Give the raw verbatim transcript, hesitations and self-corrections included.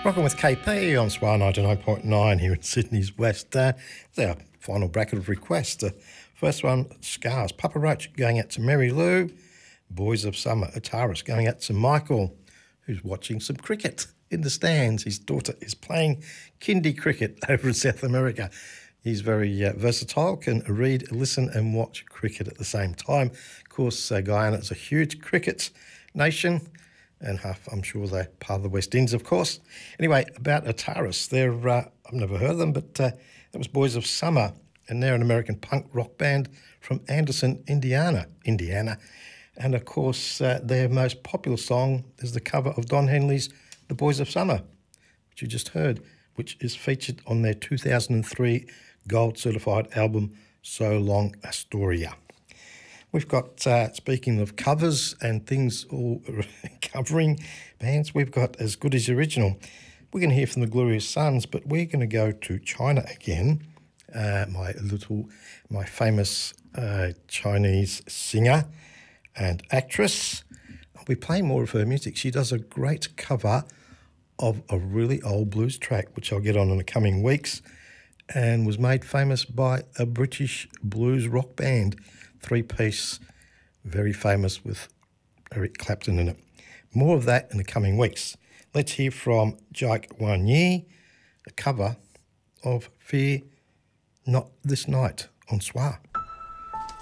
Rocking with K P on Swar ninety-nine point nine here in Sydney's West. Uh, it's our final bracket of requests. The first one, Scars. Papa Roach going out to Mary Lou. Boys of Summer, Ataris going out to Michael, who's watching some cricket in the stands. His daughter is playing kindy cricket over in South America. He's very uh, versatile, can read, listen and watch cricket at the same time. Of course, uh, Guyana is a huge cricket nation, and half, I'm sure, they're part of the West Indies, of course. Anyway, about Ataris, they're, uh, I've never heard of them, but uh, that was Boys of Summer, and they're an American punk rock band from Anderson, Indiana. Indiana. And, of course, uh, their most popular song is the cover of Don Henley's The Boys of Summer, which you just heard, which is featured on their two thousand three gold-certified album, So Long Astoria. We've got, uh, speaking of covers and things all covering bands, we've got As Good As the Original. We're going to hear from the Glorious Sons, but we're going to go to China again. Uh, my little, my famous uh, Chinese singer and actress. I'll be playing more of her music. She does a great cover of a really old blues track, which I'll get on in the coming weeks, and was made famous by a British blues rock band, three-piece, very famous with Eric Clapton in it. More of that in the coming weeks. Let's hear from Jake Wan Yi, a cover of Fear Not This Night on Swar.